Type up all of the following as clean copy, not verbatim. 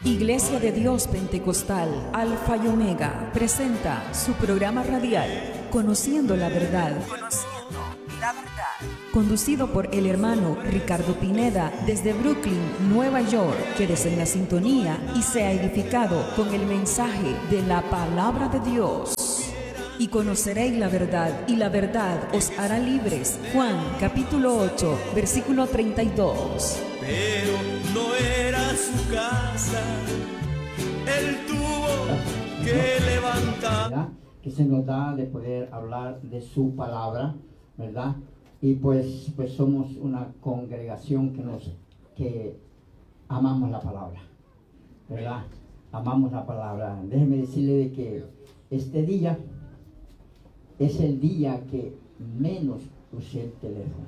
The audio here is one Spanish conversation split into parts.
Iglesia de Dios Pentecostal Alfa y Omega presenta su programa radial Conociendo la Verdad. Conducido por el hermano Ricardo Pineda desde Brooklyn, Nueva York. Quédese en la sintonía y sea edificado con el mensaje de la palabra de Dios. Y conoceréis la verdad, y la verdad os hará libres. Juan capítulo 8, versículo 32. Pero no era su casa, él tuvo que levantar. ¿Verdad? Que se nos da de poder hablar de su palabra, ¿verdad? Y pues somos una congregación que amamos la palabra, ¿verdad? Amamos la palabra. Déjeme decirle de que este día es el día que menos usé el teléfono.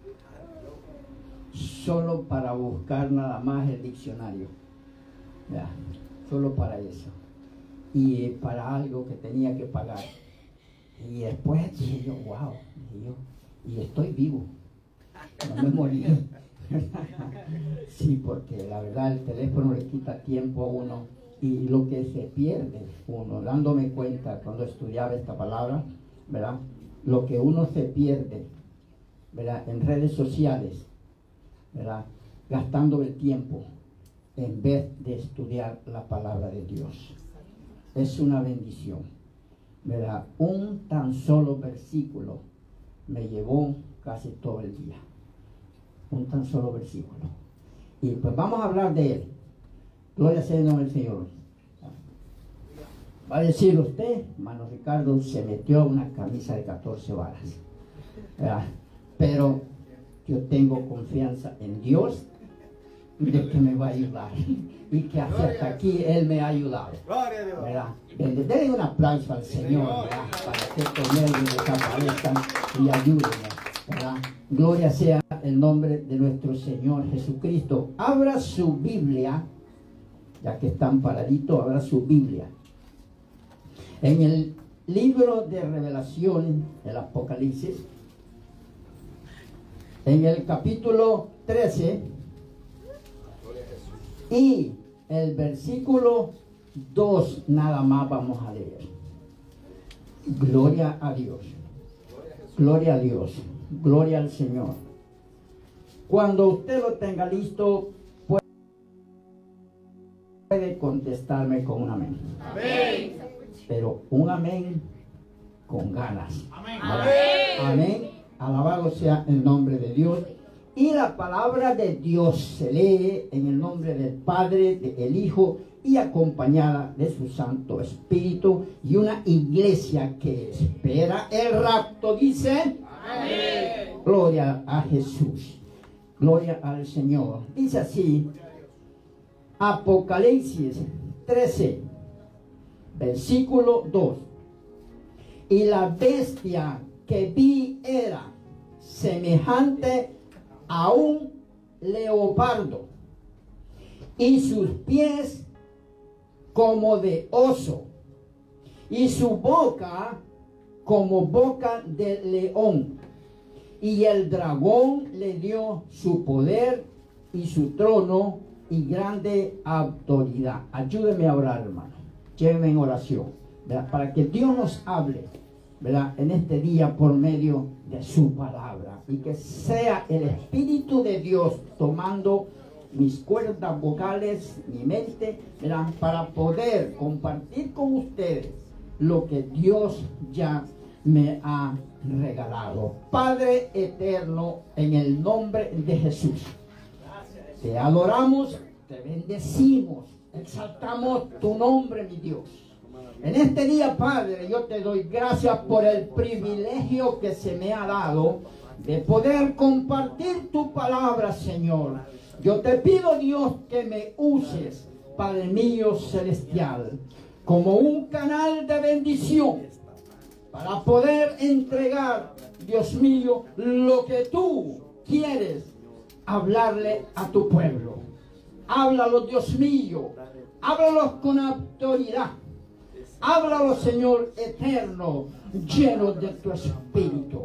Solo para buscar nada más el diccionario. ¿Verdad? Solo para eso. Y para algo que tenía que pagar. Y después dije yo, wow, dije yo, y estoy vivo. No me morí. Sí, porque la verdad el teléfono le quita tiempo a uno. Y lo que se pierde uno, dándome cuenta cuando estudiaba esta palabra, ¿verdad? Lo que uno se pierde, ¿verdad? En redes sociales, ¿verdad? Gastando el tiempo en vez de estudiar la palabra de Dios. Es una bendición, ¿verdad? Un tan solo versículo me llevó casi todo el día. Un tan solo versículo. Y pues vamos a hablar de él. Gloria sea el nombre del Señor. Va a decir usted, hermano Ricardo, se metió una camisa de 14 varas. ¿Verdad? Pero yo tengo confianza en Dios de que me va a ayudar. Y que hasta aquí Él me ha ayudado. ¿Verdad? Denle un aplauso al Señor, ¿verdad? Para que con Él desaparezcan y ayúdenme, ¿verdad? Gloria sea el nombre de nuestro Señor Jesucristo. Abra su Biblia, ya que están paraditos, abra su Biblia. En el libro de Revelación, el Apocalipsis, en el capítulo 13 y el versículo 2 nada más vamos a leer. Gloria a Dios. Gloria a Dios. Gloria al Señor. Cuando usted lo tenga listo, puede contestarme con un amén. Amén. Pero un amén con ganas. Amén. Amén. Alabado sea el nombre de Dios. Y la palabra de Dios se lee en el nombre del Padre, del Hijo y acompañada de su Santo Espíritu. Y una iglesia que espera el rapto dice: amén. Gloria a Jesús. Gloria al Señor. Dice así, Apocalipsis 13. Versículo 2. Y la bestia que vi era semejante a un leopardo, y sus pies como de oso, y su boca como boca de león. Y el dragón le dio su poder y su trono y grande autoridad. Ayúdeme a orar, hermano. Llévenme en oración, ¿verdad? Para que Dios nos hable, ¿verdad? En este día por medio de su palabra. Y que sea el Espíritu de Dios tomando mis cuerdas vocales, mi mente, ¿verdad? Para poder compartir con ustedes lo que Dios ya me ha regalado. Padre eterno, en el nombre de Jesús, te adoramos, te bendecimos, exaltamos tu nombre, mi Dios. En este día, Padre, yo te doy gracias por el privilegio que se me ha dado de poder compartir tu palabra, Señor. Yo te pido, Dios, que me uses, Padre mío celestial, como un canal de bendición para poder entregar, Dios mío, lo que tú quieres hablarle a tu pueblo. Háblalo, Dios mío, háblalos con autoridad. Háblalo, Señor eterno, lleno de tu Espíritu.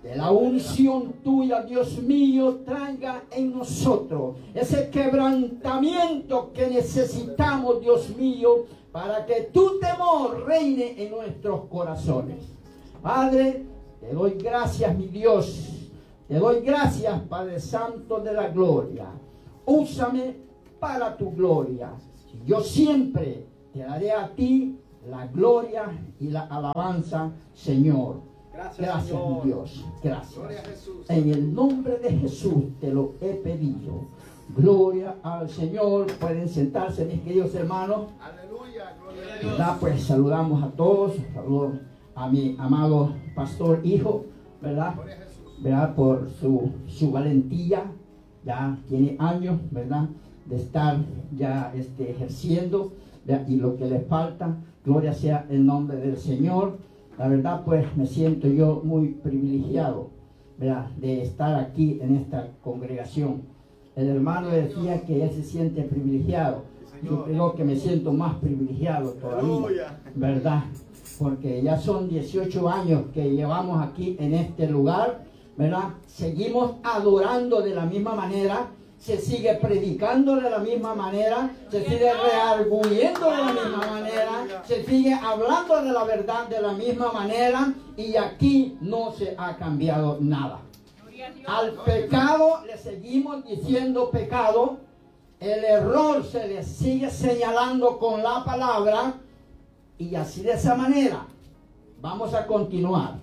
Que la unción tuya, Dios mío, traiga en nosotros ese quebrantamiento que necesitamos, Dios mío, para que tu temor reine en nuestros corazones. Padre, te doy gracias, mi Dios. Te doy gracias, Padre Santo de la gloria. Úsame para tu gloria. Yo siempre te daré a ti la gloria y la alabanza, Señor. Gracias, mi Dios. Gracias. En el nombre de Jesús te lo he pedido. Gloria al Señor. Pueden sentarse, mis queridos hermanos. Aleluya. Gloria a Dios. ¿Verdad? Pues saludamos a todos. Saludos a mi amado pastor hijo, ¿verdad? ¿Verdad? Por su valentía. Ya tiene años, ¿verdad? De estar ya ejerciendo, ¿verdad? Y lo que le falta. Gloria sea el nombre del Señor. La verdad, pues me siento yo muy privilegiado, ¿verdad? De estar aquí en esta congregación. El hermano decía que él se siente privilegiado. Yo creo que me siento más privilegiado todavía, ¿verdad? Porque ya son 18 años que llevamos aquí en este lugar, ¿verdad? Seguimos adorando de la misma manera. Se sigue predicando de la misma manera, se sigue rearguyendo de la misma manera, se sigue hablando de la verdad de la misma manera, y aquí no se ha cambiado nada. Al pecado le seguimos diciendo pecado, el error se le sigue señalando con la palabra, y así de esa manera vamos a continuar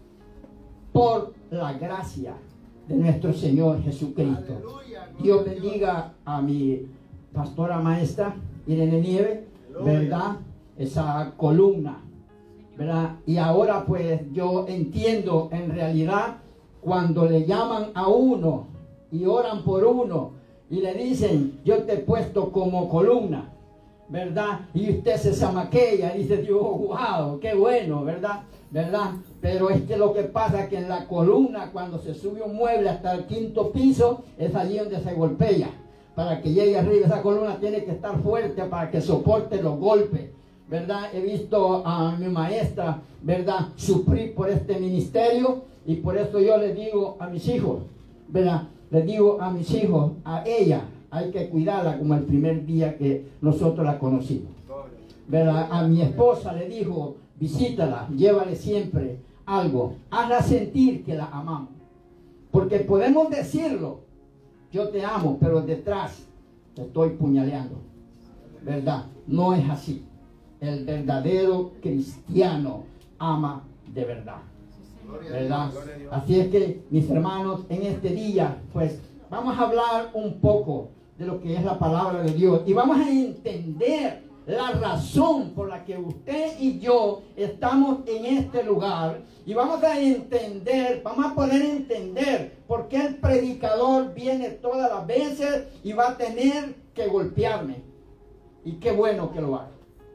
por la gracia de nuestro Señor Jesucristo. Dios bendiga a mi pastora maestra Irene Nieve, ¿verdad? Esa columna, ¿verdad? Y ahora pues yo entiendo en realidad cuando le llaman a uno y oran por uno y le dicen, yo te he puesto como columna, ¿verdad? Y usted se zamaquea y dice, Dios, wow, qué bueno, ¿verdad? ¿Verdad? Pero es que lo que pasa es que en la columna, cuando se sube un mueble hasta el 5º piso, es allí donde se golpea. Para que llegue arriba, esa columna tiene que estar fuerte para que soporte los golpes, ¿verdad? He visto a mi maestra, ¿verdad?, sufrir por este ministerio, y por eso yo les digo a mis hijos, ¿verdad? Les digo a mis hijos, a ella hay que cuidarla como el primer día que nosotros la conocimos, ¿verdad? A mi esposa le dijo, visítala, llévale siempre algo, hazla sentir que la amamos, porque podemos decirlo, yo te amo, pero detrás te estoy puñaleando, ¿verdad? No es así. El verdadero cristiano ama de verdad, ¿verdad? Así es que, mis hermanos, en este día, pues, vamos a hablar un poco de lo que es la palabra de Dios, y vamos a entender la razón por la que usted y yo estamos en este lugar, y vamos a entender, vamos a poder entender por qué el predicador viene todas las veces y va a tener que golpearme. Y qué bueno que lo haga,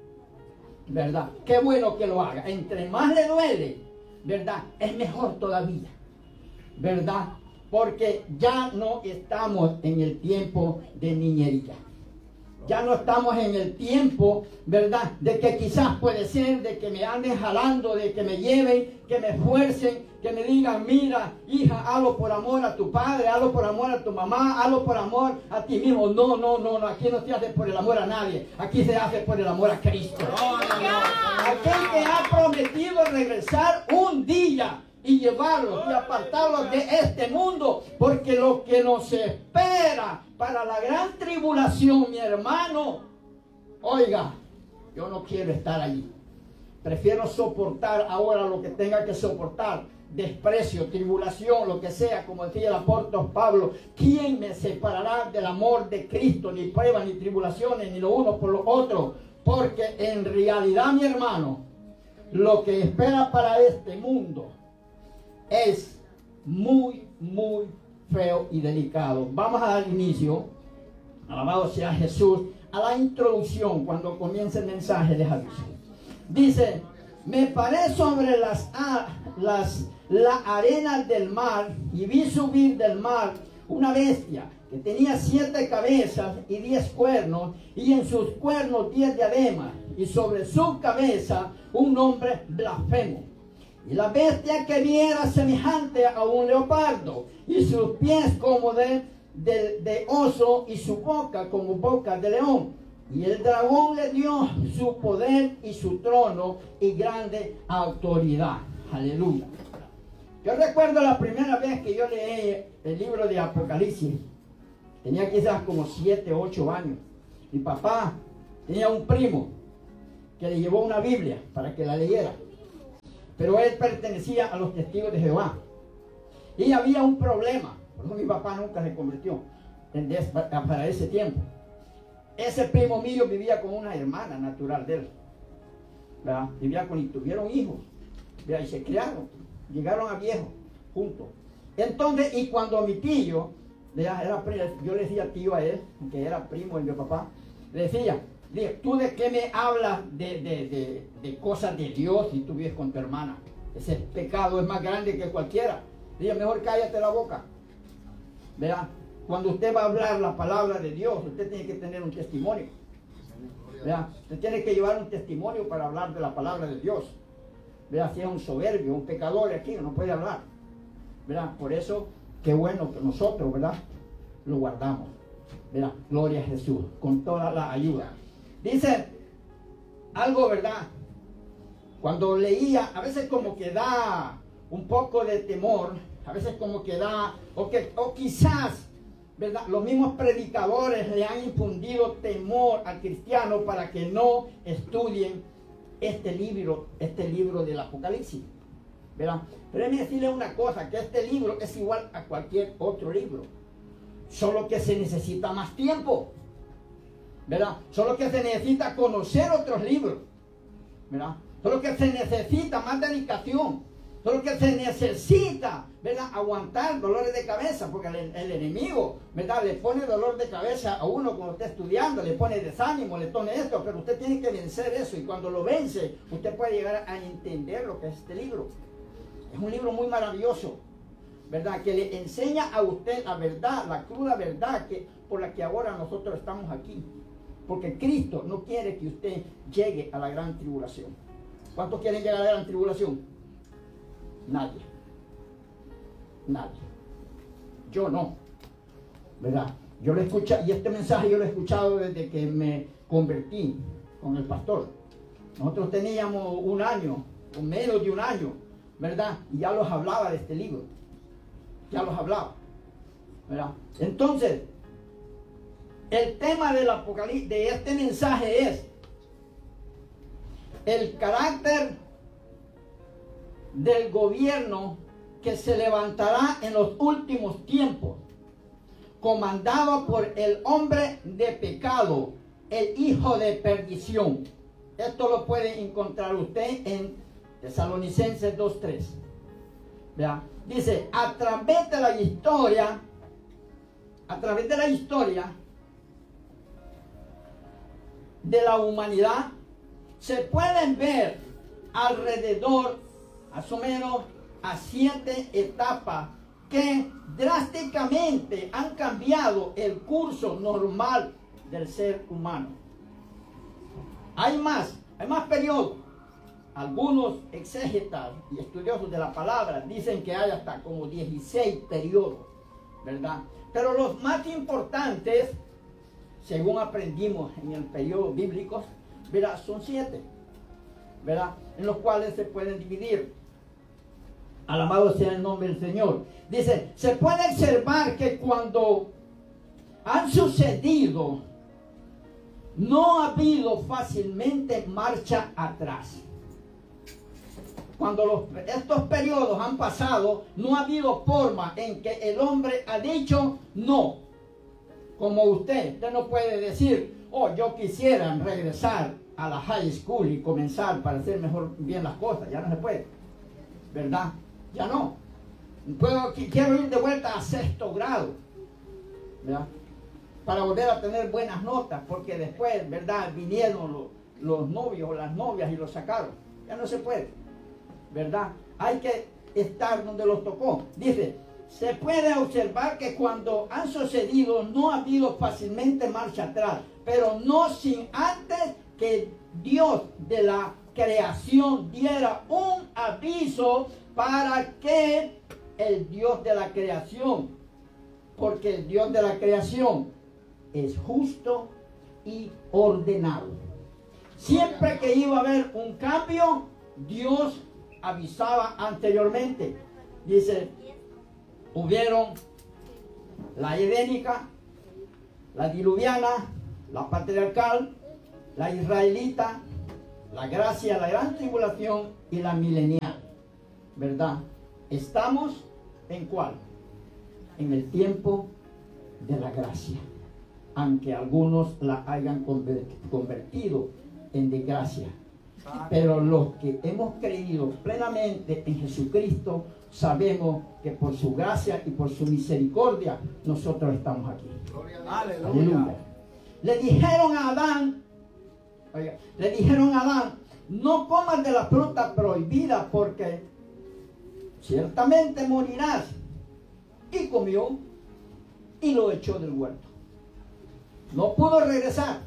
¿verdad? Qué bueno que lo haga. Entre más le duele, ¿verdad?, es mejor todavía, ¿verdad? Porque ya no estamos en el tiempo de niñería. Ya no estamos en el tiempo, ¿verdad?, de que quizás puede ser de que me anden jalando, de que me lleven, que me esfuercen, que me digan, mira, hija, hazlo por amor a tu padre, hazlo por amor a tu mamá, hazlo por amor a ti mismo. No, no, no, no, aquí no se hace por el amor a nadie, aquí se hace por el amor a Cristo. Aquel que ha prometido regresar un día y llevarlos y apartarlos de este mundo, porque lo que nos espera para la gran tribulación, mi hermano, oiga, yo no quiero estar allí. Prefiero soportar ahora lo que tenga que soportar, desprecio, tribulación, lo que sea, como decía el apóstol Pablo. ¿Quién me separará del amor de Cristo? Ni pruebas, ni tribulaciones, ni lo uno por lo otro. Porque en realidad, mi hermano, lo que espera para este mundo es muy, muy feo y delicado. Vamos a dar inicio, alabado sea Jesús, a la introducción. Cuando comience el mensaje les aviso. Dice, me paré sobre la arena del mar y vi subir del mar una bestia que tenía 7 cabezas y 10 cuernos, y en sus cuernos 10 diademas, y sobre su cabeza un nombre blasfemo. Y la bestia que vi era semejante a un leopardo, y sus pies como de oso, y su boca como boca de león. Y el dragón le dio su poder y su trono y grande autoridad. Aleluya. Yo recuerdo la primera vez que yo leí el libro de Apocalipsis. Tenía quizás como 7, 8 años. Mi papá tenía un primo que le llevó una Biblia para que la leyera. Pero él pertenecía a los testigos de Jehová. Y había un problema. Por eso mi papá nunca se convirtió para ese tiempo. Ese primo mío vivía con una hermana natural de él. ¿Verdad? Y tuvieron hijos. ¿Verdad? Y se criaron. Llegaron a viejos juntos. Entonces, y cuando mi tío, yo le decía tío a él, que era primo de mi papá, le decía, ¿tú de qué me hablas de cosas de Dios si tú vives con tu hermana? Ese pecado es más grande que cualquiera. Dije, mejor cállate la boca. ¿Verdad? Cuando usted va a hablar la palabra de Dios, usted tiene que tener un testimonio. ¿Verdad? Usted tiene que llevar un testimonio para hablar de la palabra de Dios. ¿Verdad? Si es un soberbio, un pecador aquí, no puede hablar. ¿Verdad? Por eso, qué bueno que nosotros, ¿verdad?, lo guardamos. ¿Verdad? Gloria a Jesús, con toda la ayuda. Dice algo, ¿verdad? Cuando leía, a veces como que da un poco de temor, a veces como que da, o quizás, ¿verdad?, los mismos predicadores le han infundido temor al cristiano para que no estudien este libro del Apocalipsis, ¿verdad? Pero déjeme decirle una cosa, que este libro es igual a cualquier otro libro, solo que se necesita más tiempo, ¿verdad? Solo que se necesita conocer otros libros, ¿verdad? Solo que se necesita más dedicación, solo que se necesita, ¿verdad?, aguantar dolores de cabeza, porque el enemigo, ¿verdad?, le pone dolor de cabeza a uno cuando está estudiando, le pone desánimo, le pone esto, pero usted tiene que vencer eso, y cuando lo vence, usted puede llegar a entender lo que es este libro. Es un libro muy maravilloso, ¿verdad?, que le enseña a usted la verdad, la cruda verdad por la que ahora nosotros estamos aquí. Porque Cristo no quiere que usted llegue a la gran tribulación. ¿Cuántos quieren llegar a la gran tribulación? Nadie. Nadie. Yo no. ¿Verdad? Yo lo escuché, y este mensaje yo lo he escuchado desde que me convertí con el pastor. Nosotros teníamos un año, o menos de un año, ¿verdad? Y ya los hablaba de este libro. Ya los hablaba, ¿verdad? Entonces, el tema del Apocalipsis, de este mensaje, es el carácter del gobierno que se levantará en los últimos tiempos, comandado por el hombre de pecado, el hijo de perdición. Esto lo puede encontrar usted en Tesalonicenses 2:3. ¿Verdad? Dice, a través de la historia, de la humanidad, se pueden ver alrededor, más o menos, a 7 etapas que drásticamente han cambiado el curso normal del ser humano. Hay más periodos. Algunos exégetas y estudiosos de la palabra dicen que hay hasta como 16 periodos, ¿verdad? Pero los más importantes, según aprendimos en el periodo bíblico, ¿verdad?, son 7, ¿verdad?, en los cuales se pueden dividir. Alabado sea el nombre del Señor. Dice, se puede observar que cuando han sucedido, no ha habido fácilmente marcha atrás. Cuando estos periodos han pasado, no ha habido forma en que el hombre ha dicho no. Como usted no puede decir, oh, yo quisiera regresar a la high school y comenzar para hacer bien las cosas. Ya no se puede, ¿verdad? Ya no. Quiero ir de vuelta a 6º grado, ¿verdad?, para volver a tener buenas notas, porque después, ¿verdad?, vinieron los novios o las novias y los sacaron. Ya no se puede, ¿verdad? Hay que estar donde los tocó. Dice, se puede observar que cuando han sucedido no ha habido fácilmente marcha atrás, pero no sin antes que Dios de la creación diera un aviso para que el Dios de la creación, porque el Dios de la creación es justo y ordenado. Siempre que iba a haber un cambio, Dios avisaba anteriormente. Dice, hubieron la edénica, la diluviana, la patriarcal, la israelita, la gracia, la gran tribulación y la milenial. ¿Verdad? Estamos ¿en cuál? En el tiempo de la gracia, aunque algunos la hayan convertido en desgracia. Pero los que hemos creído plenamente en Jesucristo, sabemos que por su gracia y por su misericordia nosotros estamos aquí. Aleluya. Le dijeron a Adán, no comas de la fruta prohibida porque ciertamente morirás. Y comió y lo echó del huerto. No pudo regresar.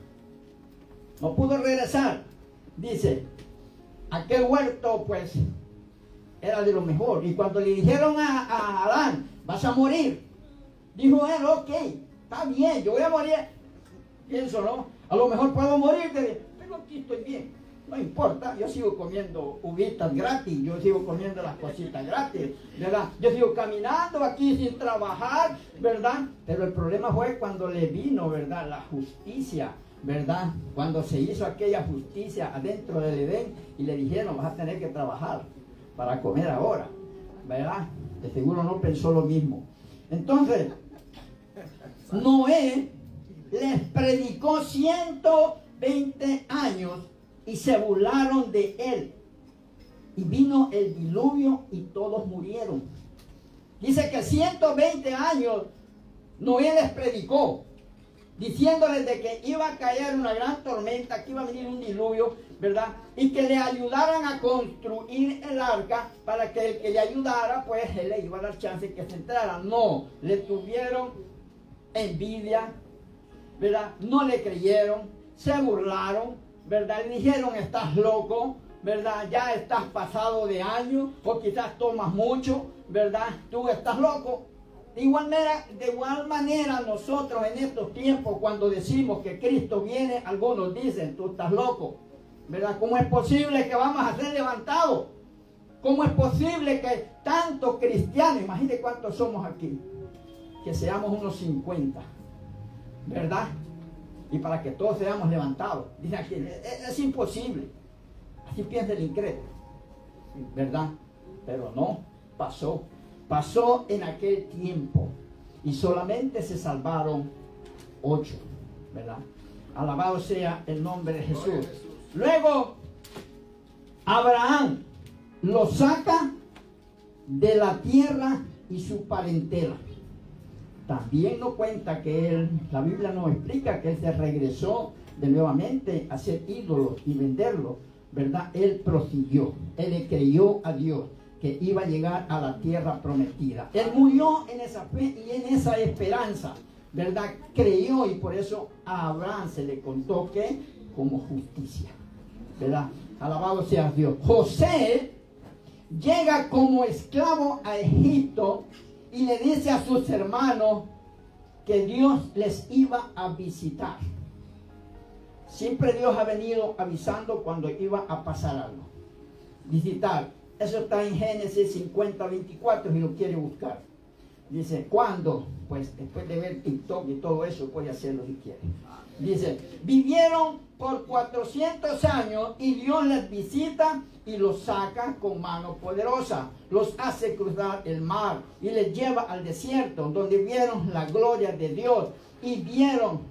Dice, aquel huerto pues era de lo mejor. Y cuando le dijeron a Adán, vas a morir, dijo él, ok, está bien, yo voy a morir. Pienso, ¿no? A lo mejor puedo morir, pero aquí estoy bien. No importa, yo sigo comiendo uvitas gratis, yo sigo comiendo las cositas gratis, ¿verdad? Yo sigo caminando aquí sin trabajar, ¿verdad? Pero el problema fue cuando le vino, ¿verdad? La justicia, ¿verdad? Cuando se hizo aquella justicia adentro del Edén y le dijeron, vas a tener que trabajar para comer ahora, ¿verdad? De seguro no pensó lo mismo. Entonces, Noé les predicó 120 años y se burlaron de él. Y vino el diluvio y todos murieron. Dice que 120 años Noé les predicó, diciéndoles de que iba a caer una gran tormenta, que iba a venir un diluvio, ¿verdad? Y que le ayudaran a construir el arca para que el que le ayudara, pues él le iba a dar chance de que se entrara. No, le tuvieron envidia, ¿verdad? No le creyeron, se burlaron, ¿verdad? Le dijeron, estás loco, ¿verdad? Ya estás pasado de años, o quizás tomas mucho, ¿verdad? Tú estás loco. De igual manera nosotros en estos tiempos, cuando decimos que Cristo viene, algunos dicen, tú estás loco, ¿verdad? ¿Cómo es posible que vamos a ser levantados? ¿Cómo es posible que tantos cristianos, imagínate cuántos somos aquí, que seamos unos 50, ¿verdad? Y para que todos seamos levantados. Dicen aquí, es imposible. Así piensa el incrédulo, ¿verdad? Pero no, pasó. Pasó en aquel tiempo. Y solamente se salvaron 8, ¿verdad? Alabado sea el nombre de Jesús. Luego, Abraham lo saca de la tierra y su parentela. También nos cuenta que él, la Biblia nos explica que él se regresó de nuevamente a hacer ídolos y venderlos, ¿verdad? Él prosiguió, él le creyó a Dios que iba a llegar a la tierra prometida. Él murió en esa fe y en esa esperanza, ¿verdad? Creyó y por eso a Abraham se le contó que como justicia, ¿verdad? Alabado sea Dios. José llega como esclavo a Egipto y le dice a sus hermanos que Dios les iba a visitar. Siempre Dios ha venido avisando cuando iba a pasar algo. Visitar. Eso está en Génesis 50:24 si lo quiere buscar. Dice, ¿cuándo? Pues después de ver TikTok y todo eso puede hacerlo si quiere. Dice, vivieron por 400 años y Dios les visita y los saca con mano poderosa. Los hace cruzar el mar y les lleva al desierto donde vieron la gloria de Dios y vinieron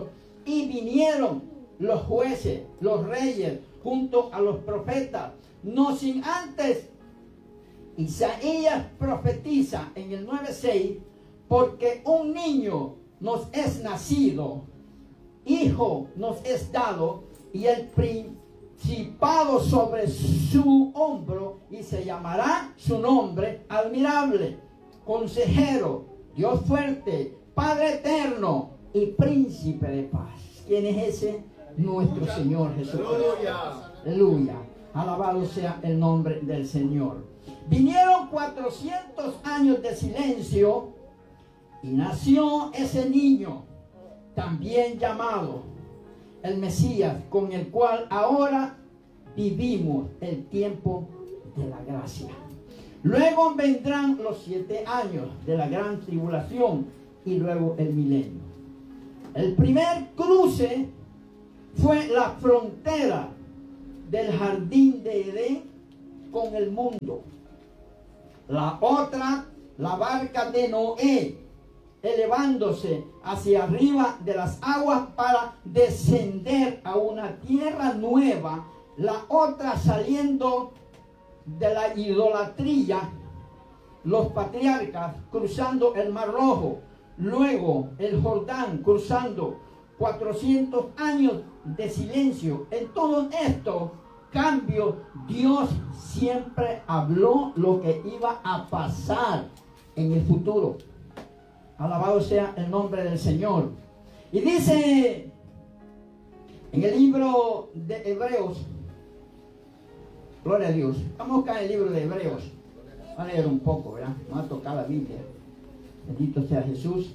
los jueces, los reyes junto a los profetas. No sin antes, Isaías profetiza en el 9:6, porque un niño nos es nacido, hijo nos es dado, y el principado sobre su hombro, y se llamará su nombre admirable, consejero, Dios fuerte, Padre eterno y príncipe de paz. ¿Quién es ese? Nuestro Señor Jesucristo. Aleluya. Alabado sea el nombre del Señor. Vinieron 400 años de silencio y nació ese niño, también llamado el Mesías, con el cual ahora vivimos el tiempo de la gracia. Luego vendrán los 7 años de la gran tribulación y luego el milenio. El primer cruce fue la frontera del jardín de Edén con el mundo. La otra, la barca de Noé, elevándose hacia arriba de las aguas para descender a una tierra nueva. La otra saliendo de la idolatría, los patriarcas cruzando el Mar Rojo, luego el Jordán cruzando 400 años de silencio. En todo esto cambio, Dios siempre habló lo que iba a pasar en el futuro. Alabado sea el nombre del Señor. Y dice en el libro de Hebreos, gloria a Dios, vamos acá en el libro de Hebreos, vamos a leer un poco, ¿verdad? Vamos a tocar la Biblia. Bendito sea Jesús.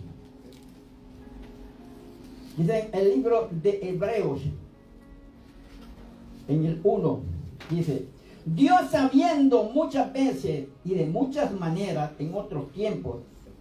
Dice el libro de Hebreos, en el 1, dice: Dios, sabiendo muchas veces y de muchas maneras en otros tiempos,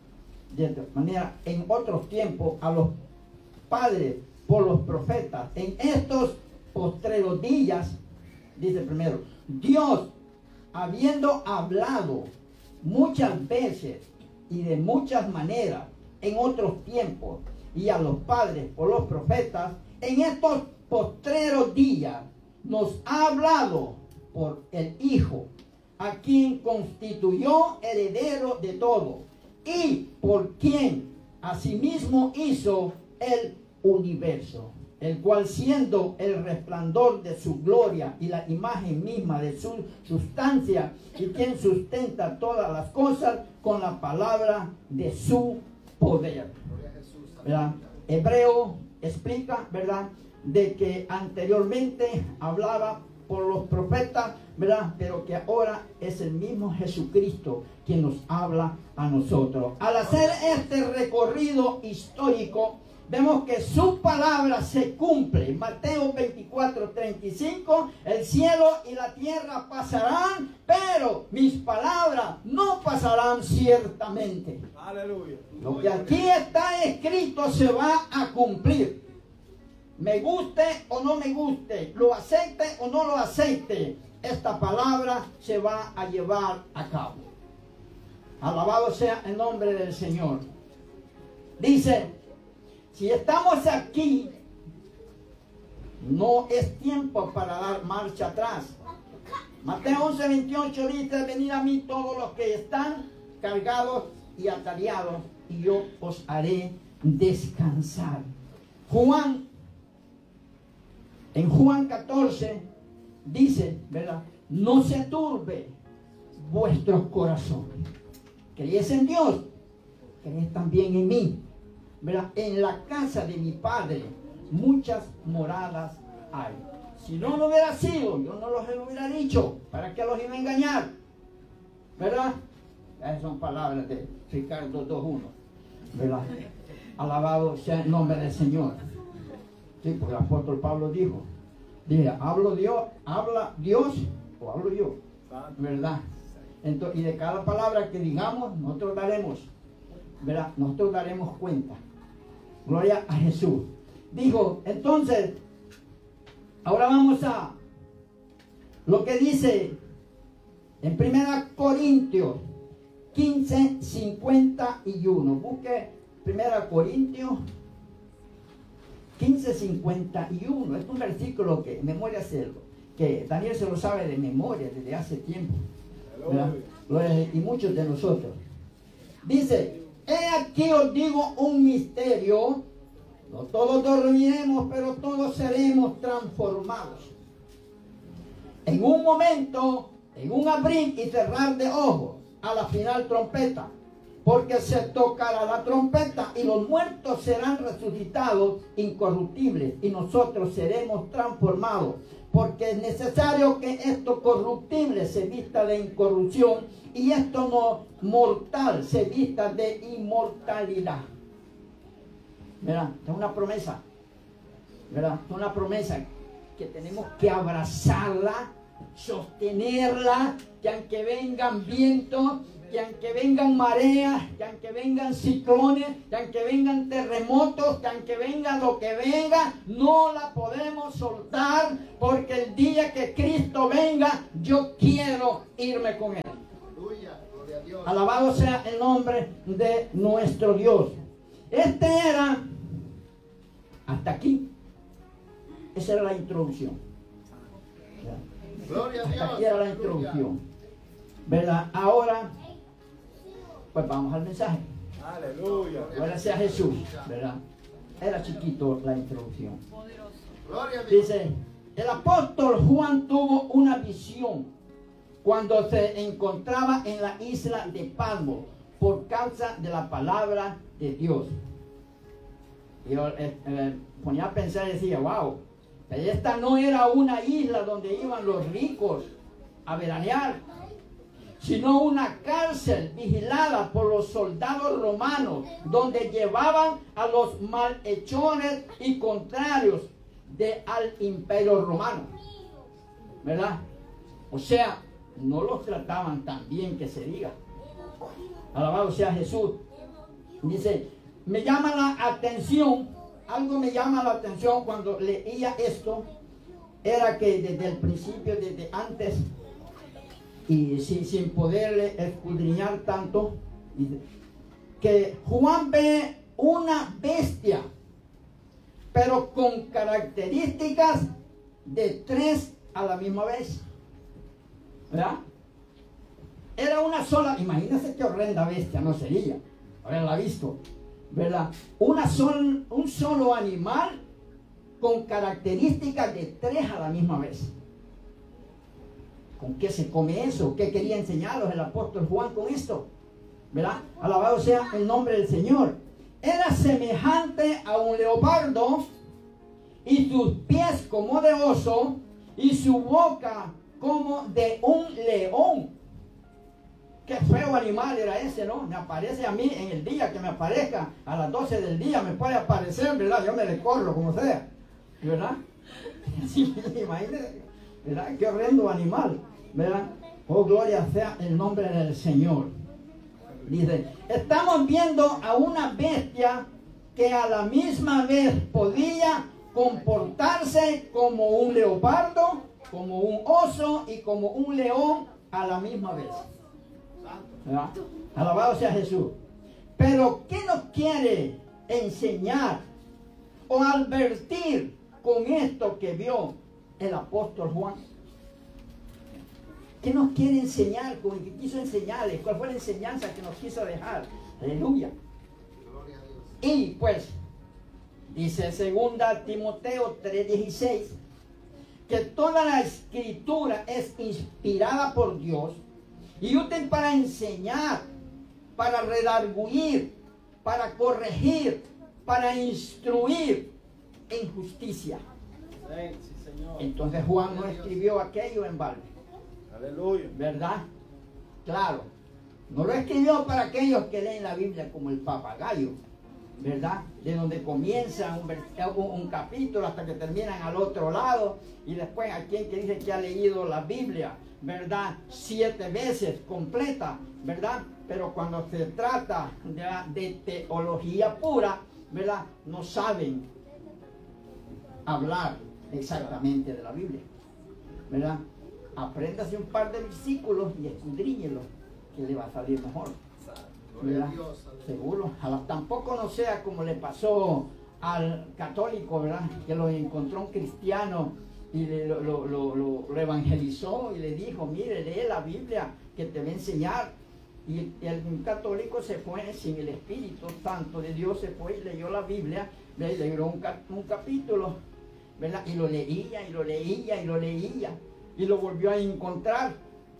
a los padres por los profetas, en estos postreros días, dice primero, Dios, habiendo hablado muchas veces y de muchas maneras en otros tiempos, y a los padres por los profetas, en estos postreros días nos ha hablado por el Hijo, a quien constituyó heredero de todo, y por quien asimismo hizo el universo, el cual, siendo el resplandor de su gloria y la imagen misma de su sustancia, y quien sustenta todas las cosas con la palabra de su poder. ¿Verdad? Hebreo explica, ¿verdad?, de que anteriormente hablaba por los profetas, ¿verdad?, pero que ahora es el mismo Jesucristo quien nos habla a nosotros. Al hacer este recorrido histórico, vemos que su palabra se cumple. Mateo 24:35, el cielo y la tierra pasarán, pero mis palabras no pasarán ciertamente. Aleluya. Lo que aquí está escrito se va a cumplir. Me guste o no me guste, lo acepte o no lo acepte, esta palabra se va a llevar a cabo. Alabado sea el nombre del Señor. Dice: si estamos aquí, no es tiempo para dar marcha atrás. Mateo 11:28 dice: venid a mí todos los que están cargados y atareados, y yo os haré descansar. En Juan 14 dice, ¿verdad?, no se turbe vuestros corazones. ¿Creéis en Dios? ¿Creéis también en mí? ¿Verdad? En la casa de mi Padre muchas moradas hay. Si no lo hubiera sido, yo no los hubiera dicho. ¿Para qué los iba a engañar? ¿Verdad? Esas son palabras de Ricardo 2:1. ¿Verdad? Alabado sea el nombre del Señor. Sí, porque el apóstol Pablo dijo, habla Dios o hablo yo, ¿verdad? Entonces, y de cada palabra que digamos, nosotros daremos, ¿verdad?, nosotros daremos cuenta. Gloria a Jesús. Dijo, entonces, ahora vamos a lo que dice en 1 Corintios 15:51. Busque 1 Corintios 15:51. Es un versículo que memoria que Daniel se lo sabe de memoria desde hace tiempo, ¿verdad? Y muchos de nosotros. Dice: he aquí os digo un misterio, no todos dormiremos, pero todos seremos transformados. En un momento, en un abrir y cerrar de ojos, a la final trompeta. porque se tocará la trompeta y los muertos serán resucitados incorruptibles y nosotros seremos transformados, porque es necesario que esto corruptible se vista de incorrupción y esto no mortal se vista de inmortalidad. ¿Verdad? Es una promesa, ¿verdad? Es una promesa que tenemos que abrazarla, sostenerla, que aunque vengan vientos, que aunque vengan mareas, que aunque vengan ciclones, que aunque vengan terremotos, que aunque venga lo que venga, no la podemos soltar, porque el día que Cristo venga, yo quiero irme con Él. Alabado sea el nombre de nuestro Dios. Este era, hasta aquí, esa era la introducción. Hasta aquí era la introducción. ¿Verdad? Ahora, pues vamos al mensaje. Aleluya. Gloria sea Jesús, ¿verdad? Era chiquito la introducción. Dice, el apóstol Juan tuvo una visión cuando se encontraba en la isla de Patmos por causa de la palabra de Dios. Y yo ponía a pensar y decía, wow, esta no era una isla donde iban los ricos a veranear, sino una cárcel vigilada por los soldados romanos, donde llevaban a los malhechores y contrarios al imperio romano, ¿verdad? O sea, no los trataban tan bien que se diga. Alabado sea Jesús. Dice, me llama la atención, algo me llama la atención cuando leía esto, era que desde el principio, desde antes, y sin poderle escudriñar tanto, que Juan ve una bestia, pero con características de tres a la misma vez, ¿verdad? Era una sola, imagínense qué horrenda bestia no sería, haberla visto, ¿verdad? Un solo animal con características de tres a la misma vez. ¿Con qué se come eso? ¿Qué quería enseñarlos el apóstol Juan con esto? ¿Verdad? Alabado sea el nombre del Señor. Era semejante a un leopardo, y sus pies como de oso, y su boca como de un león. Qué feo animal era ese, ¿no? Me aparece a mí en el día que me aparezca, a las 12 del día me puede aparecer, ¿verdad? Yo me le corro como sea, ¿verdad? Sí, imagínense, ¿verdad? Qué horrendo animal, ¿verdad? Oh, gloria sea el nombre del Señor. Dice, estamos viendo a una bestia que a la misma vez podía comportarse como un leopardo, como un oso y como un león a la misma vez. ¿Verdad? Alabado sea Jesús. Pero ¿qué nos quiere enseñar o advertir con esto que vio el apóstol Juan? ¿Qué nos quiere enseñar? ¿Con qué quiso enseñarles? ¿Cuál fue la enseñanza que nos quiso dejar? Aleluya. Y pues, dice 2 Timoteo 3:16, que toda la escritura es inspirada por Dios y útil para enseñar, para redarguir, para corregir, para instruir en justicia. Sí, Señor. Entonces Juan no escribió aquello en balde. Aleluya. ¿Verdad? Claro. No lo escribió para aquellos que leen la Biblia como el papagayo, ¿verdad? De donde comienza un capítulo hasta que terminan al otro lado, y después a quien que dice que ha leído la Biblia, ¿verdad? 7 veces completa, ¿verdad? Pero cuando se trata de teología pura, ¿verdad? No saben hablar exactamente de la Biblia, ¿verdad? Apréndase un par de versículos y escudriñelo, que le va a salir mejor, ¿verdad? Seguro. Tampoco no sea como le pasó al católico, ¿verdad? Que lo encontró un cristiano y lo evangelizó y le dijo, mire, lee la Biblia que te va a enseñar. Y el católico se fue sin el Espíritu Santo de Dios, se fue y leyó la Biblia, leyó un capítulo, ¿verdad? Y lo leía y lo leía y lo leía, y lo volvió a encontrar,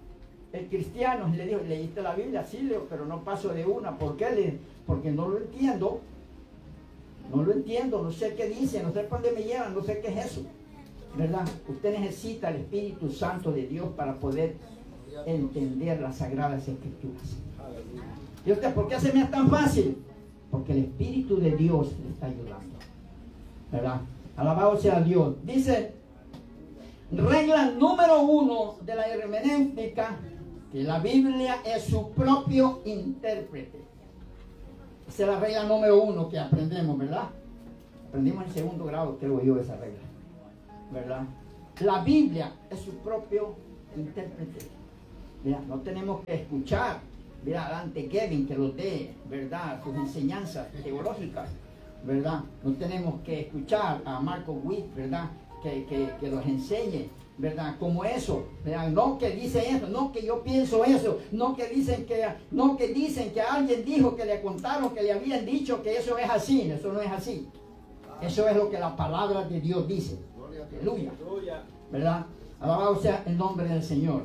el cristiano le dijo, ¿leíste la Biblia? Sí, Leo, pero no paso de una. ¿Por qué? Porque no lo entiendo. No lo entiendo, no sé qué dice, no sé por dónde me llevan, no sé qué es eso. ¿Verdad? Usted necesita el Espíritu Santo de Dios para poder entender las Sagradas Escrituras. ¿Y usted por qué se me es tan fácil? Porque el Espíritu de Dios le está ayudando. ¿Verdad? Alabado sea Dios. Dice, regla número 1 de la hermenéutica, que la Biblia es su propio intérprete. Esa es la regla número 1 que aprendemos, ¿verdad? Aprendimos en segundo grado, creo yo, esa regla, ¿verdad? La Biblia es su propio intérprete. Mira, no tenemos que escuchar, mira, a Dante Kevin que los dé, ¿verdad? Sus enseñanzas teológicas, ¿verdad? No tenemos que escuchar a Marco Witt, ¿verdad? Que los enseñe, ¿verdad? Como eso, ¿verdad? No que dice eso, no que yo pienso eso, no que dicen que alguien dijo, que le contaron, que le habían dicho que eso es así. Eso no es así. Eso es lo que la palabra de Dios dice. Aleluya. ¿Verdad? Alabado sea el nombre del Señor.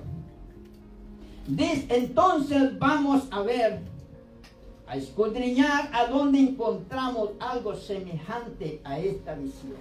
Entonces vamos a ver, a escudriñar a dónde encontramos algo semejante a esta visión.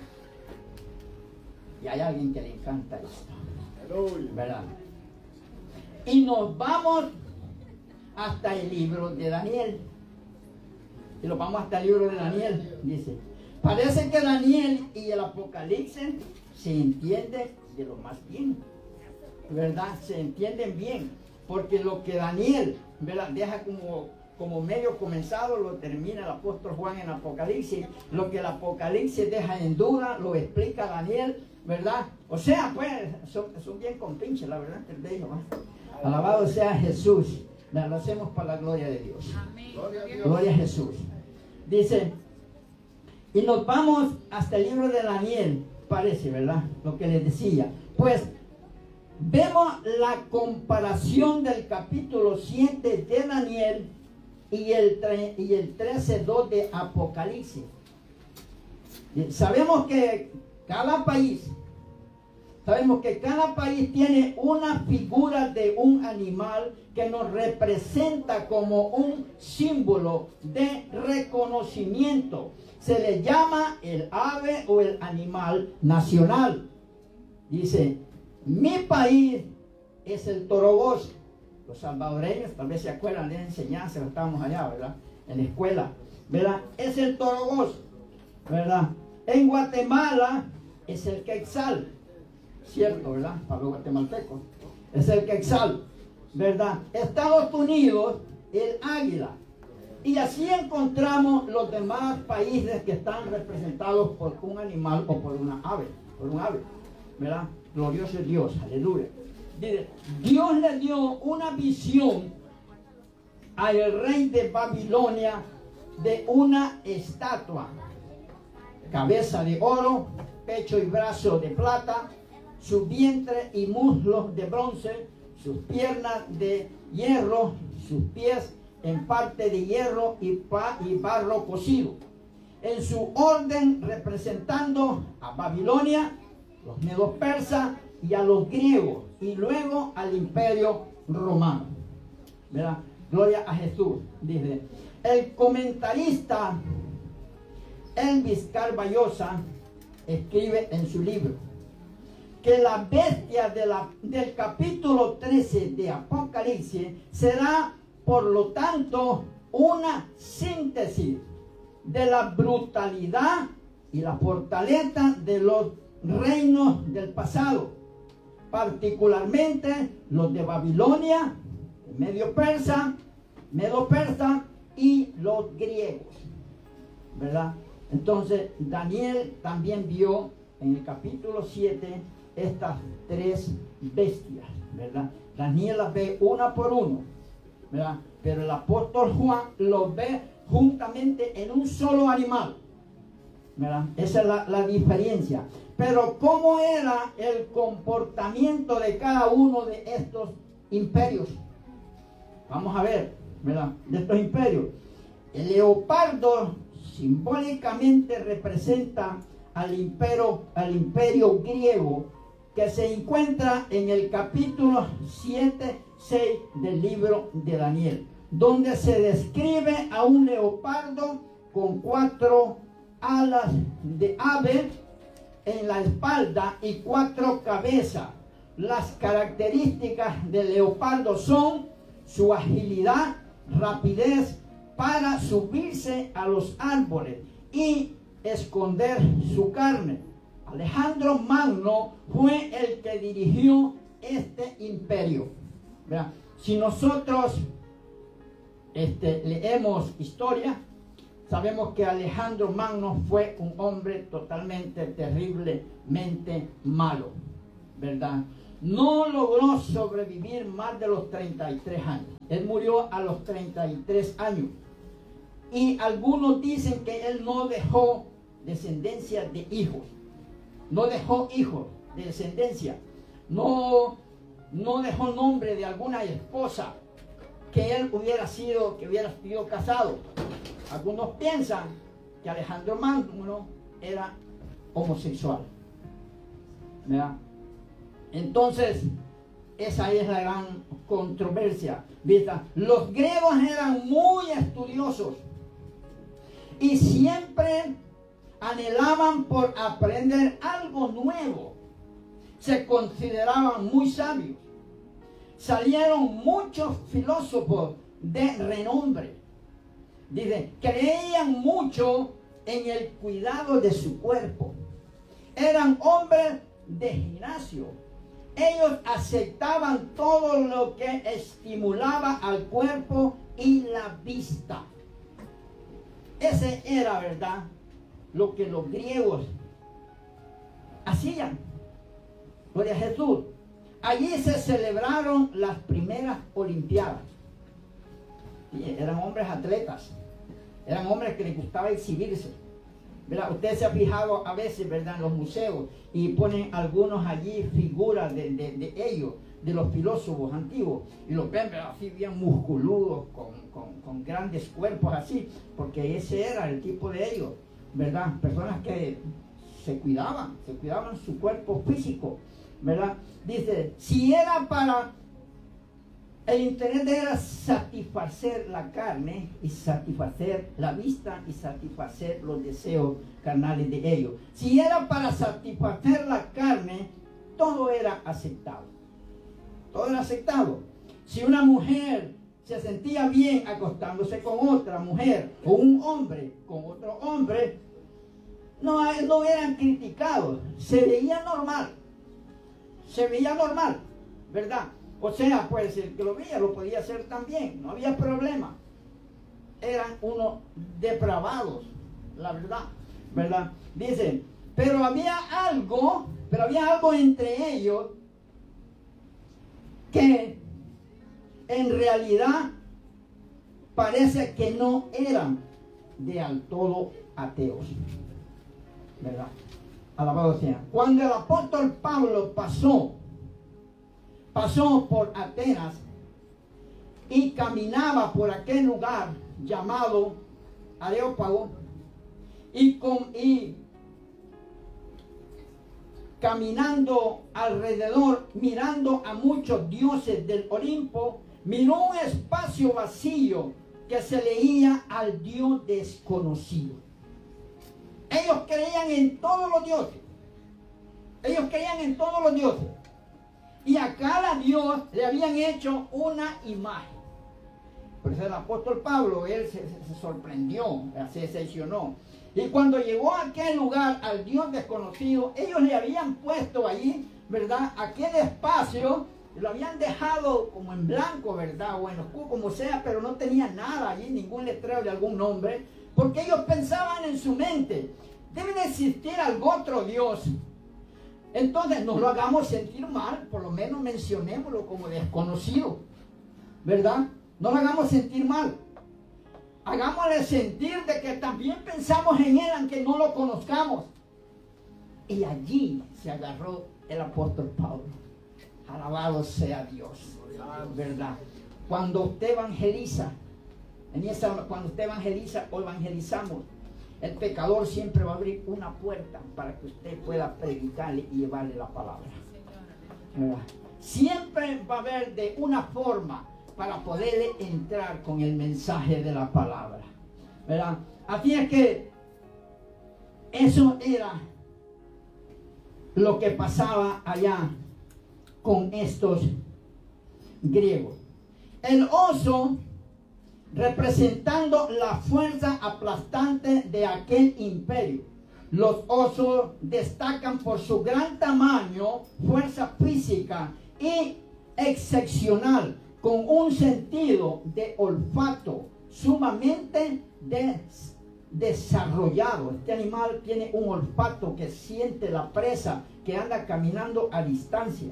Y hay alguien que le encanta esto, ¿verdad? Y nos vamos hasta el libro de Daniel. Y nos vamos hasta el libro de Daniel. Dice, parece que Daniel y el Apocalipsis se entienden de lo más bien, ¿verdad? Se entienden bien, porque lo que Daniel, ¿verdad?, deja como medio comenzado, lo termina el apóstol Juan en Apocalipsis. Lo que el Apocalipsis deja en duda, lo explica Daniel, ¿verdad? O sea, pues, son bien compinches, la verdad, entre ellos, ¿no? Alabado sea Jesús. Lo hacemos para la gloria de Dios. Amén. Gloria a Jesús. Dice, y nos vamos hasta el libro de Daniel, parece, ¿verdad? Lo que les decía. Pues, vemos la comparación del capítulo 7 de Daniel y el 13:2 de Apocalipsis. Sabemos que cada país tiene una figura de un animal que nos representa como un símbolo de reconocimiento. Se le llama el ave o el animal nacional. Dice, mi país es el toroboso. Los salvadoreños tal vez se acuerdan de esa enseñanza, estábamos allá, ¿verdad? En la escuela, ¿verdad? Es el toroboso, ¿verdad? En Guatemala es el quetzal, cierto, ¿verdad? Para los guatemaltecos es el quetzal, ¿verdad? Estados Unidos, el águila. Y así encontramos los demás países que están representados por un animal o por un ave, ¿verdad? Glorioso es Dios, aleluya. Dice, Dios le dio una visión al rey de Babilonia de una estatua, cabeza de oro, pecho y brazo de plata, su vientre y muslos de bronce, sus piernas de hierro, sus pies en parte de hierro y barro cocido. En su orden representando a Babilonia, los medos persas y a los griegos, y luego al imperio romano, ¿verdad? Gloria a Jesús. Dice, el comentarista Elvis Carballosa escribe en su libro que la bestia del capítulo 13 de Apocalipsis será, por lo tanto, una síntesis de la brutalidad y la fortaleza de los reinos del pasado, particularmente los de Babilonia, Medo Persa y los griegos, ¿verdad? Entonces Daniel también vio en el capítulo 7 estas tres bestias, ¿verdad? Daniel las ve una por uno, ¿verdad? Pero el apóstol Juan los ve juntamente en un solo animal, ¿verdad? Esa es la diferencia. Pero ¿cómo era el comportamiento de cada uno de estos imperios? Vamos a ver, ¿verdad? De estos imperios. El leopardo simbólicamente representa al imperio griego, que se encuentra en el capítulo 7, 6 del libro de Daniel, donde se describe a un leopardo con 4 alas de ave en la espalda y 4 cabezas. Las características del leopardo son su agilidad, rapidez para subirse a los árboles y esconder su carne. Alejandro Magno fue el que dirigió este imperio. ¿Verdad? Si nosotros leemos historia, sabemos que Alejandro Magno fue un hombre totalmente, terriblemente malo, ¿verdad? No logró sobrevivir más de los 33 años. Él murió a los 33 años. Y algunos dicen que él no dejó descendencia de hijos. No dejó hijos de descendencia. No dejó nombre de alguna esposa que él hubiera sido casado. Algunos piensan que Alejandro Magno era homosexual, ¿verdad? Entonces, esa es la gran controversia, ¿viste? Los griegos eran muy estudiosos y siempre anhelaban por aprender algo nuevo. Se consideraban muy sabios. Salieron muchos filósofos de renombre. Dice, creían mucho en el cuidado de su cuerpo. Eran hombres de gimnasio. Ellos aceptaban todo lo que estimulaba al cuerpo y la vista. Ese era, ¿verdad?, lo que los griegos hacían. Gloria a Jesús. Allí se celebraron las primeras Olimpiadas. Y eran hombres atletas. Eran hombres que les gustaba exhibirse, ¿verdad? Usted se ha fijado a veces, ¿verdad?, en los museos y ponen algunos allí figuras de ellos, de los filósofos antiguos, y los ven, ¿verdad?, así bien musculudos, con grandes cuerpos así, porque ese era el tipo de ellos, ¿verdad? Personas que se cuidaban su cuerpo físico, ¿verdad? Dice, si era para... El interés era satisfacer la carne y satisfacer la vista y satisfacer los deseos carnales de ellos. Si era para satisfacer la carne, todo era aceptado. Todo era aceptado. Si una mujer se sentía bien acostándose con otra mujer o un hombre con otro hombre, no eran criticados. Se veía normal. Se veía normal, ¿verdad? O sea, pues el que lo veía lo podía hacer también, no había problema. Eran unos depravados, la verdad, ¿verdad? Dice, pero había algo entre ellos que en realidad parece que no eran del todo ateos, ¿verdad? Alabado sea. Cuando el apóstol Pablo pasó por Atenas y caminaba por aquel lugar llamado Areópago y caminando alrededor, mirando a muchos dioses del Olimpo, miró un espacio vacío que se leía al Dios desconocido. Ellos creían en todos los dioses. Y a cada dios le habían hecho una imagen. Por eso el apóstol Pablo, él se sorprendió, se decepcionó. Y cuando llegó a aquel lugar, al Dios desconocido, ellos le habían puesto allí, ¿verdad?, aquel espacio, lo habían dejado como en blanco, ¿verdad?, o en oscuro, como sea, pero no tenía nada allí, ningún letrero de algún nombre, porque ellos pensaban en su mente, debe de existir algún otro Dios. Entonces no lo hagamos sentir mal, por lo menos mencionémoslo como desconocido, ¿verdad? No lo hagamos sentir mal. Hagámosle sentir de que también pensamos en él, aunque no lo conozcamos. Y allí se agarró el apóstol Pablo. Alabado sea Dios, ¿verdad? Cuando usted evangeliza, cuando usted evangeliza o evangelizamos, el pecador siempre va a abrir una puerta para que usted pueda predicarle y llevarle la palabra. ¿verdad? Siempre va a haber de una forma para poderle entrar con el mensaje de la palabra, ¿verdad? Así es que eso era lo que pasaba allá con estos griegos. El oso, representando la fuerza aplastante de aquel imperio. Los osos destacan por su gran tamaño, fuerza física y excepcional, con un sentido de olfato sumamente desarrollado. Este animal tiene un olfato que siente la presa que anda caminando a distancia.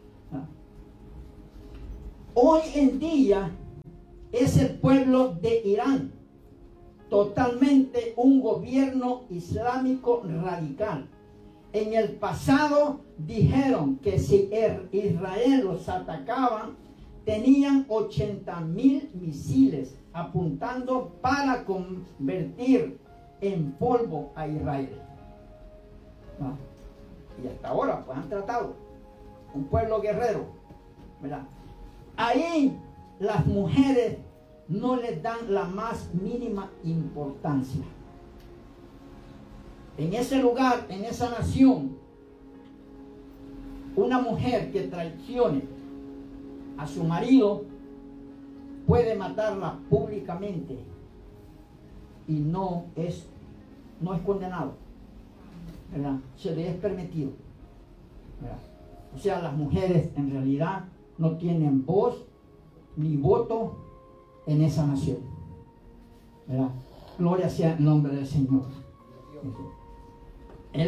Hoy en día es el pueblo de Irán, totalmente un gobierno islámico radical. En el pasado dijeron que si Israel los atacaban, tenían 80,000 misiles apuntando para convertir en polvo a Israel. Y hasta ahora pues han tratado un pueblo guerrero, ¿verdad? Ahí las mujeres no les dan la más mínima importancia. En ese lugar, en esa nación, una mujer que traicione a su marido puede matarla públicamente y no es condenado, ¿verdad? Se le es permitido, ¿verdad? O sea, las mujeres en realidad no tienen voz ni voto en esa nación, ¿verdad? Gloria sea el nombre del Señor. El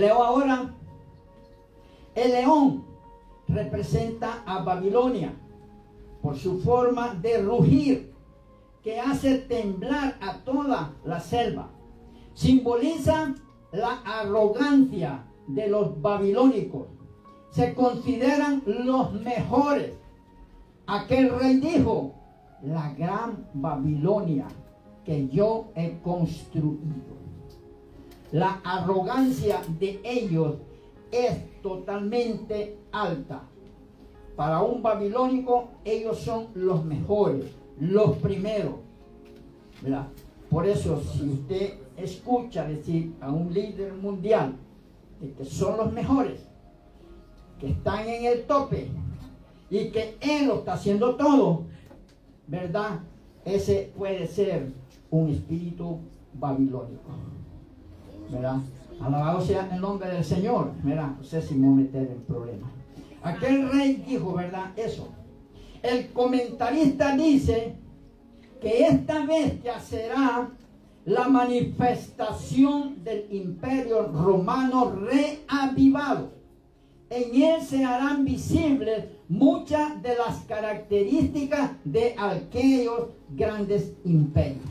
león representa a Babilonia por su forma de rugir que hace temblar a toda la selva. Simboliza la arrogancia de los babilónicos. Se consideran los mejores. Aquel rey dijo: la gran Babilonia que yo he construido. La arrogancia de ellos es totalmente alta. Para un babilónico, ellos son los mejores, los primeros, ¿verdad? Por eso, si usted escucha decir a un líder mundial de que son los mejores, que están en el tope y que él lo está haciendo todo, ¿verdad? Ese puede ser un espíritu babilónico, ¿verdad? Alabado sea el nombre del Señor, ¿verdad? No sé si me voy a meter en problemas. Aquel rey dijo, ¿verdad? Eso. El comentarista dice que esta bestia será la manifestación del imperio romano reavivado. En él se harán visibles muchas de las características de aquellos grandes imperios.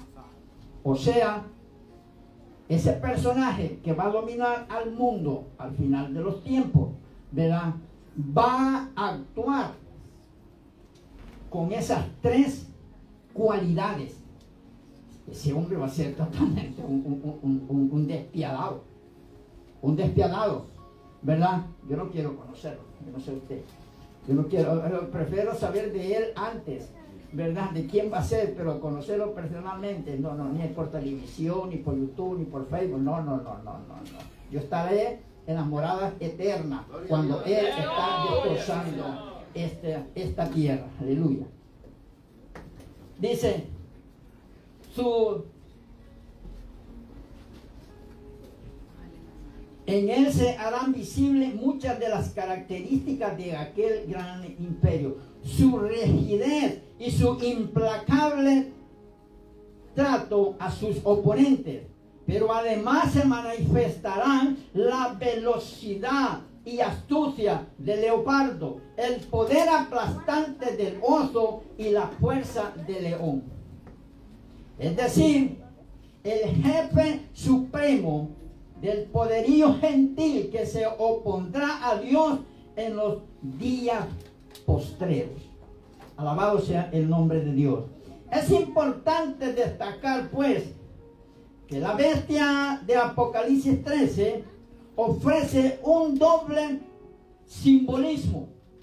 O sea, ese personaje que va a dominar al mundo al final de los tiempos, ¿verdad? Va a actuar con esas tres cualidades. Ese hombre va a ser totalmente un despiadado. Un despiadado, ¿verdad? Yo no quiero conocerlo, yo no sé usted. Yo no quiero, prefiero saber de él antes, ¿verdad? De quién va a ser, pero conocerlo personalmente, no, ni por televisión, ni por YouTube, ni por Facebook, no. Yo estaré en las moradas eternas cuando él está destrozando esta tierra. Aleluya. Dice, en él se harán visibles muchas de las características de aquel gran imperio, su rigidez y su implacable trato a sus oponentes. Pero además se manifestarán la velocidad y astucia del leopardo, el poder aplastante del oso y la fuerza del león. Es decir, el jefe supremo del poderío gentil que se opondrá a Dios en los días postreros. Alabado sea el nombre de Dios. Es importante destacar, pues, que la bestia de Apocalipsis 13 ofrece un doble simbolismo.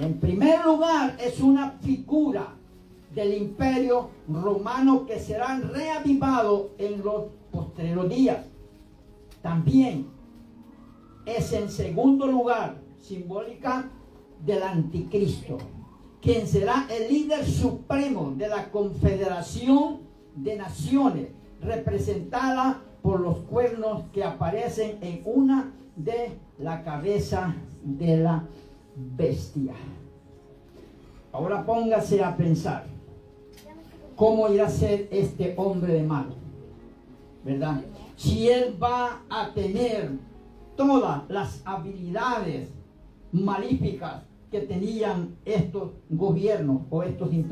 En primer lugar, es una figura del imperio romano que será reavivado en los posteriores días. También es en segundo lugar simbólica del anticristo, quien será el líder supremo de la confederación de naciones, representada por los cuernos que aparecen en una de la cabeza de la bestia. Ahora póngase a pensar cómo irá a ser este hombre de mal, ¿verdad? Si él va a tener todas las habilidades malíficas que tenían estos gobiernos o estos imperios.